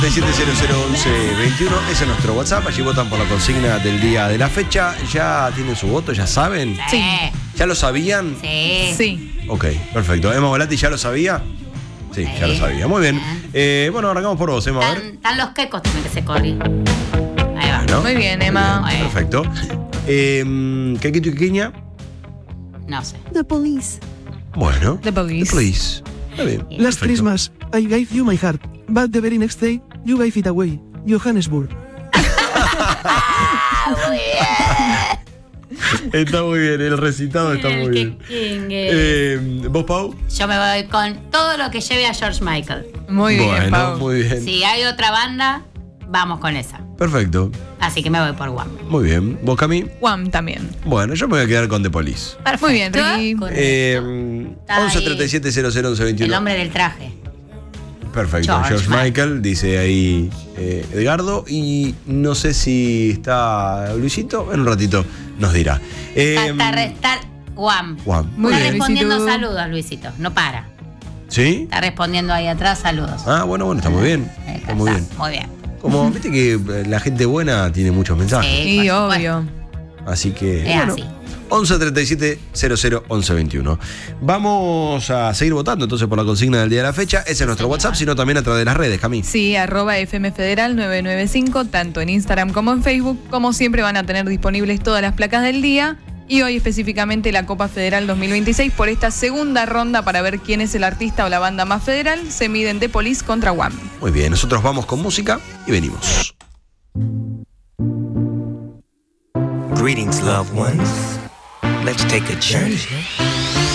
37001121, ese es nuestro WhatsApp. Allí votan por la consigna del día de la fecha. ¿Ya tienen su voto? ¿Ya saben? Sí. ¿Ya lo sabían? Sí. Ok, perfecto. Emma Volati, ¿ya lo sabía? Sí, ya lo sabía. Muy bien. Bueno, arrancamos por vos, Emma. A ver. Están los quecos también que se corren. Ahí va. Bueno, Muy bien, Emma. muy bien, perfecto. ¿Quequito y Queña? No sé. The police. Bueno. The Police. The Police. Está bien. Last perfecto. Christmas, I gave you my heart, but the very next day, you gave it away. Johannesburg. Está muy bien, el recitado está muy bien. ¿Vos, Pau? Yo me voy con todo lo que lleve a George Michael. Muy bien, Bueno, Pau. muy bien. Si hay otra banda, vamos con esa. Perfecto. Así que me voy por One. Muy bien. ¿Vos, Cami? Wham también. Bueno, yo me voy a quedar con The Police. Muy bien, Ricky. 11 37 00 11 21. El hombre del traje. Perfecto. George Michael, dice ahí Edgardo. Y no sé si está Luisito. En un ratito nos dirá. Está One. Juan. Muy Está bien, respondiendo Luisito. saludos, Luisito. No para. ¿Sí? Está respondiendo ahí atrás saludos. Ah, bueno, está muy bien. Está muy bien. Muy bien. Como viste que la gente buena tiene muchos mensajes. Sí, por obvio. Así que. Es bueno, así. 11 37 00 11 21. Vamos a seguir votando entonces por la consigna del día de la fecha. Ese es nuestro WhatsApp, sino también a través de las redes, Camille. Sí, @FM Federal 995, tanto en Instagram como en Facebook. Como siempre van a tener disponibles todas las placas del día. Y hoy específicamente la Copa Federal 2026 por esta segunda ronda para ver quién es el artista o la banda más federal. Se miden The Police contra Wham. Muy bien, nosotros vamos con música y venimos. Greetings, loved ones. Let's take a journey